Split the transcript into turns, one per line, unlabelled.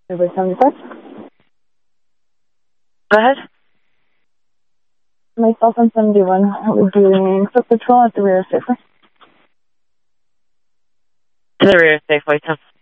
Over 75.
Go ahead.
Myself on 71. We're doing foot patrol at the rear of Safeway.
To the rear, Safeway, 10.